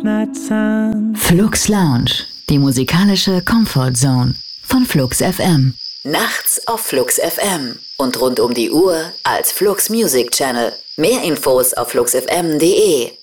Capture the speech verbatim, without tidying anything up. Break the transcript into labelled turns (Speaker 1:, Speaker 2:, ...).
Speaker 1: night sun.
Speaker 2: Flux Lounge, die musikalische Comfort Zone von Flux F M. Nachts auf Flux F M und rund um die Uhr als Flux Music Channel. Mehr Infos auf flux f m punkt d e.